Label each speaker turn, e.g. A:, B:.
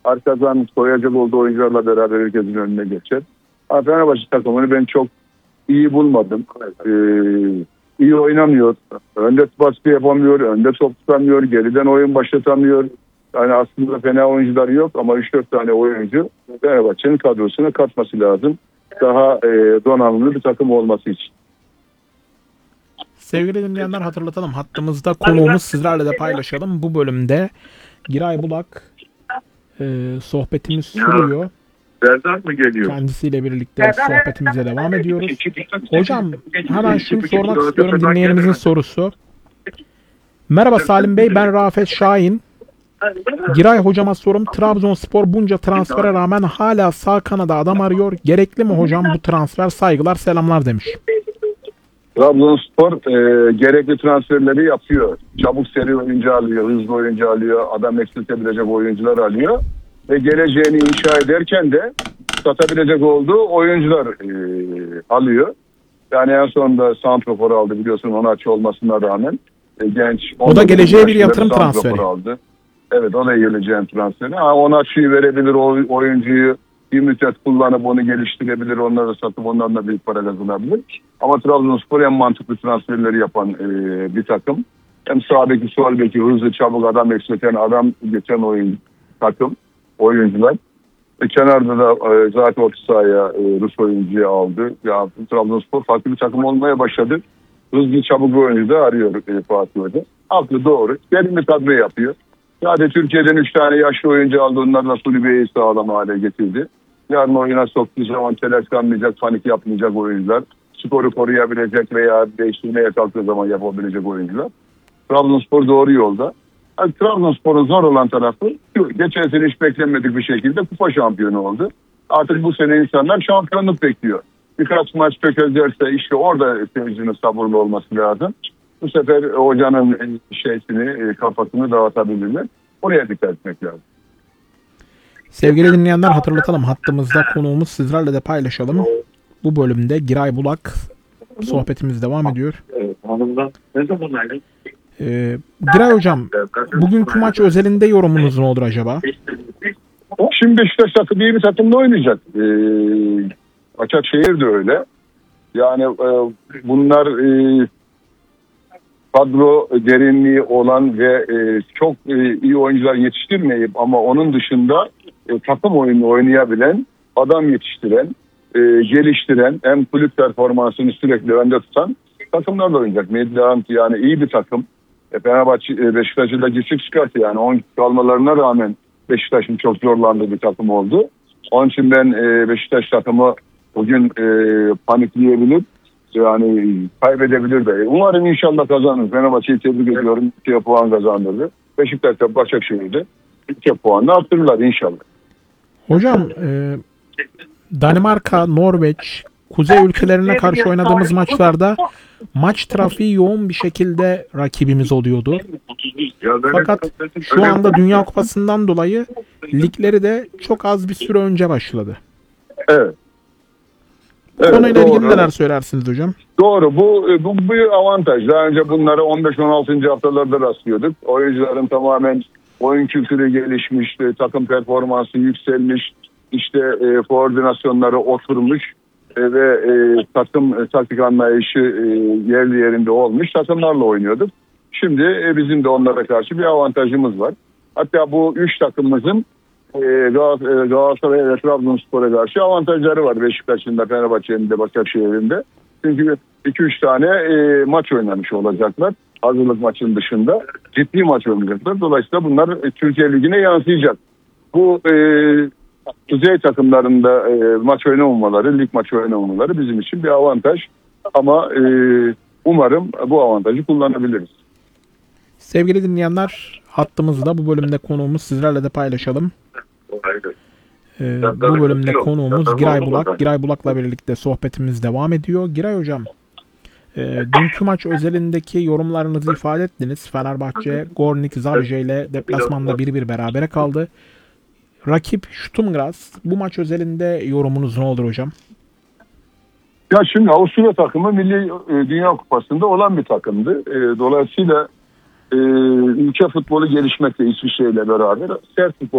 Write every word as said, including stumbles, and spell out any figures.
A: arkadan koyacak olduğu oyuncularla beraber herkesin önüne geçer. Ama Fenerbahçe takımını ben çok iyi bulmadım. Ee, iyi oynamıyor. Önde baskı yapamıyor. Önde top tutamıyor. Geriden oyun başlatamıyor. Yani aslında fena oyuncuları yok ama üç dört tane oyuncu Fenerbahçe'nin kadrosuna katması lazım. Daha e, donanımlı bir takım olması için.
B: Sevgili dinleyenler, hatırlatalım. Hattımızda konuğumuz, sizlerle de paylaşalım. Bu bölümde Giray Bulak e, sohbetimiz sürüyor.
A: Serdar mı geliyor?
B: Kendisiyle birlikte sohbetimize devam ediyoruz. Hocam hemen şunu sormak istiyorum, dinleyenimizin sorusu. Merhaba Salim Bey, ben Rafet Şahin. Giray hocama sorum, Trabzonspor bunca transfere rağmen hala sağ kanada adam arıyor. Gerekli mi hocam bu transfer? Saygılar, selamlar demiş.
A: Trabzonspor e, gerekli transferleri yapıyor. Çabuk seri oyuncu alıyor, hızlı oyuncu alıyor, adam eksiltebilecek oyuncular alıyor. Ve geleceğini inşa ederken de satabilecek olduğu oyuncular e, alıyor. Yani en sonunda santrafor aldı, biliyorsun, ona açı olmasına rağmen. E, genç.
B: O da geleceğe bir yatırım transferi.
A: Aldı. Evet, o da geleceğin transferi. Ha, ona açıyı verebilir, o oyuncuyu bir müddet kullanıp onu geliştirebilir, onları da satıp ondan da büyük para kazanabilir. Ama Trabzonspor en mantıklı transferleri yapan e, bir takım. Hem sağ beki, sol beki, hızlı, çabuk adam eksilten, adam geçen oyun takım, oyuncular. E, kenarda da e, zaten orta sahaya e, Rus oyuncuyu aldı. Ya, Trabzonspor farklı bir takım olmaya başladı. Hızlı, çabuk bir oyuncu da arıyor e, Fatih Hoca. Aklı doğru. Derin bir kadro yapıyor. Sadece Türkiye'den üç tane yaşlı oyuncu aldı. Onlarla kulübeyi sağlam hale getirdi. Yarın oyuna soktuğu zaman telaşlanmayacak, panik yapmayacak oyuncular. Skoru koruyabilecek veya değiştirmeye kalktığı zaman yapabilecek oyuncular. Trabzonspor doğru yolda. Yani Trabzonspor'un zor olan tarafı, geçen sene hiç beklenmedik bir şekilde kupa şampiyonu oldu. Artık bu sene insanlar şampiyonluk bekliyor. Birkaç maç tökezlerse işte orada seyircinin sabırlı olması lazım. Bu sefer hocanın şeysini, kafasını dağıtabilirler. Oraya dikkat etmek lazım.
B: Sevgili dinleyenler, hatırlatalım. Hattımızda konuğumuz, sizlerle de paylaşalım. Bu bölümde Giray Bulak, sohbetimiz devam ediyor.
A: Evet, hanımdan ne zaman ayrı?
B: Ee, Giray hocam, bugünkü maç özelinde yorumunuz ne olur acaba?
A: Şimdi Beşiktaş takımı iyi bir takımla oynayacak. Ee, Başakşehir de öyle. Yani e, bunlar e, kadro derinliği olan ve e, çok e, iyi oyuncular yetiştirmeyip ama onun dışında e, takım oyunu oynayabilen, adam yetiştiren, e, geliştiren, hem kulüp performansını sürekli önde tutan takımlarla oynayacak. Midland yani iyi bir takım. E, Fenerbahçe e, Beşiktaş'ı da güçlük çıkarttı, yani on kalmalarına rağmen Beşiktaş'ın çok zorlandığı bir takım oldu. Onun için ben e, Beşiktaş takımı bugün e, panikleyebilir, yani kaybedebilir de. Umarım inşallah kazanır. Fenerbahçe'yi tebrik ediyorum. iki puan kazandırdı. Beşiktaş'ta Başakşehir'de iki puanla arttırırlar inşallah.
B: Hocam e, Danimarka, Norveç, kuzey ülkelerine karşı oynadığımız maçlarda maç trafiği yoğun bir şekilde rakibimiz oluyordu. Fakat şu anda Dünya Kupası'ndan dolayı ligleri de çok az bir süre önce başladı.
A: Evet.
B: Bu evet, konuyla ilgili neler söylersiniz hocam?
A: Doğru. Bu, bu bir avantaj. Daha önce bunları on beş on altıncı haftalarda rastlıyorduk. Oyuncuların tamamen oyun kültürü gelişmiş, takım performansı yükselmiş, işte e, koordinasyonları oturmuş e, ve e, takım e, taktik anlayışı e, yerli yerinde olmuş takımlarla oynuyorduk. Şimdi e, bizim de onlara karşı bir avantajımız var. Hatta bu üç takımımızın Galatasaray ve Trabzonspor'a karşı avantajları var. Beşiktaş'ın da, Fenerbahçe'nin de, Başakşehir'in de. Çünkü iki üç tane e, maç oynamış olacaklar. Hazırlık maçının dışında ciddi maç oynayacaklar. Dolayısıyla bunlar e, Türkiye Ligi'ne yansıyacak. Bu e, kuzey takımlarında e, maç oynamamaları, lig maçı oynamamaları bizim için bir avantaj. Ama e, umarım bu avantajı kullanabiliriz.
B: Sevgili dinleyenler, hattımızda bu bölümde konuğumuz, sizlerle de paylaşalım. Ee, bu bölümde konuğumuz Giray Bulak. Giray Bulak'la birlikte sohbetimiz devam ediyor. Giray hocam, e, dünkü maç özelindeki yorumlarınızı ifade ettiniz. Fenerbahçe Gornik Zabrze ile deplasmanda bir bir berabere kaldı. Rakip Sturm Graz. Bu maç özelinde yorumunuz ne olur hocam?
A: Ya şimdi Avusturya takımı Milli e, Dünya Kupası'nda olan bir takımdı. E, dolayısıyla e, ülke futbolu gelişmekte İsviçre ile beraber sert futbol